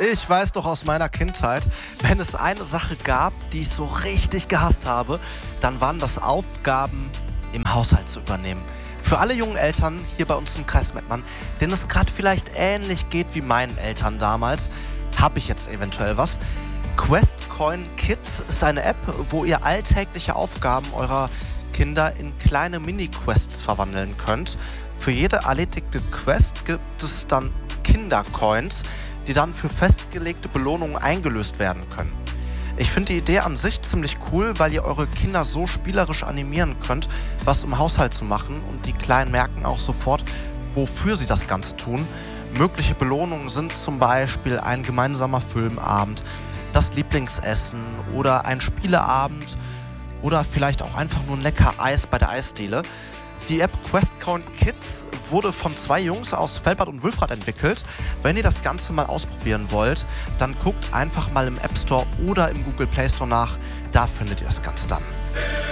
Ich weiß noch aus meiner Kindheit, wenn es eine Sache gab, die ich so richtig gehasst habe, dann waren das Aufgaben im Haushalt zu übernehmen. Für alle jungen Eltern hier bei uns im Kreis Mettmann, denen es gerade vielleicht ähnlich geht wie meinen Eltern damals, habe ich jetzt eventuell was. QuestCoin Kids ist eine App, wo ihr alltägliche Aufgaben eurer Kinder in kleine Mini-Quests verwandeln könnt. Für jede erledigte Quest gibt es dann Kindercoins, die dann für festgelegte Belohnungen eingelöst werden können. Ich finde die Idee an sich ziemlich cool, weil ihr eure Kinder so spielerisch animieren könnt, was im Haushalt zu machen, und die Kleinen merken auch sofort, wofür sie das Ganze tun. Mögliche Belohnungen sind zum Beispiel ein gemeinsamer Filmabend, das Lieblingsessen oder ein Spieleabend oder vielleicht auch einfach nur ein lecker Eis bei der Eisdiele. Die App QuestCoin Kids wurde von 2 Jungs aus Velbert und Wülfrath entwickelt. Wenn ihr das Ganze mal ausprobieren wollt, dann guckt einfach mal im App Store oder im Google Play Store nach. Da findet ihr das Ganze dann.